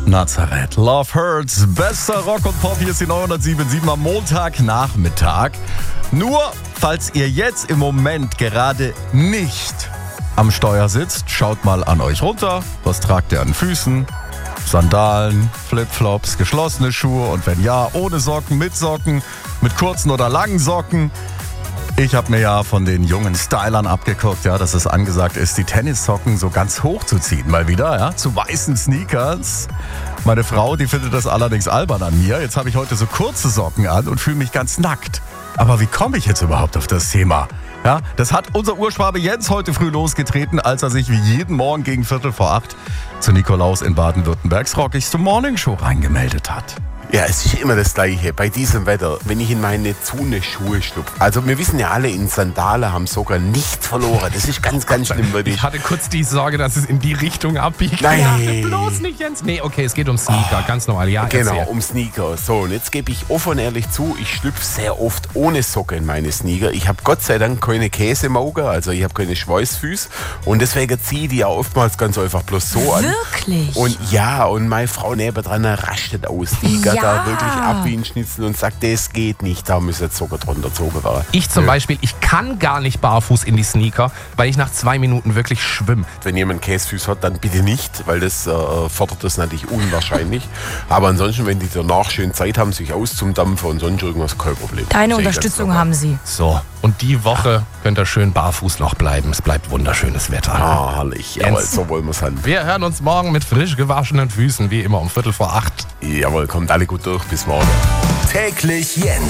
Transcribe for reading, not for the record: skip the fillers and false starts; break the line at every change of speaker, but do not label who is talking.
Nazareth. Love Hurts. Bester Rock und Pop. Hier ist die 907.7 am Montagnachmittag. Nur, falls ihr jetzt im Moment gerade nicht am Steuer sitzt, schaut mal an euch runter. Was tragt ihr an den Füßen? Sandalen, Flipflops, geschlossene Schuhe und wenn ja, ohne Socken, mit kurzen oder langen Socken. Ich habe mir ja von den jungen Stylern abgeguckt, ja, dass es angesagt ist, die Tennissocken so ganz hoch zu ziehen. Mal wieder, ja, zu weißen Sneakers. Meine Frau, die findet das allerdings albern an mir. Jetzt habe ich heute so kurze Socken an und fühle mich ganz nackt. Aber wie komme ich jetzt überhaupt auf das Thema? Ja, das hat unser Urschwabe Jens heute früh losgetreten, als er sich wie jeden Morgen gegen 7:45 zu Nikolaus in Baden-Württembergs rockigste Morningshow reingemeldet hat.
Ja, es ist immer das Gleiche bei diesem Wetter, wenn ich in meine Zune-Schuhe schlupfe. Also wir wissen ja alle, in Sandalen haben sogar nichts verloren. Das ist ganz, ganz schlimm, würde
Ich hatte kurz die Sorge, dass es in die Richtung abbiegt.
Nein.
Ja, bloß nicht, Jens. Nee, okay, es geht um Sneaker, ganz normal. Ja,
Genau,
erzähl.
um Sneaker. So, und jetzt gebe ich offen und ehrlich zu, ich schlüpfe sehr oft ohne Socke in meine Sneaker. Ich habe Gott sei Dank keine Käsemauger, also ich habe keine Schweißfüße. Und deswegen ziehe ich die ja oftmals ganz einfach bloß so an.
Wirklich?
Und ja, und meine Frau nebendran rastet aus. Die geht da wirklich ab wie ein Schnitzel und sagt, das geht nicht, da müssen jetzt Socken drunter gezogen werden.
Ich zum Beispiel, ich kann gar nicht barfuß in die Sneaker, weil ich nach 2 Minuten wirklich schwimme.
Wenn jemand Käsefüße hat, dann bitte nicht, weil das fordert das natürlich unwahrscheinlich. Aber ansonsten, wenn die danach schön Zeit haben, sich auszudampfen und sonst irgendwas, kein Problem.
Deine
Sehe ich
Unterstützung
ganz
haben sie.
So, und die Woche könnt ihr schön barfuß noch bleiben. Es bleibt wunderschönes Wetter.
normal. Herrlich, jawohl, so wollen wir es haben.
Wir hören uns morgen mit frisch gewaschenen Füßen, wie immer um 7:45.
Jawohl, kommt alle gut durch, bis morgen.
Täglich Jens.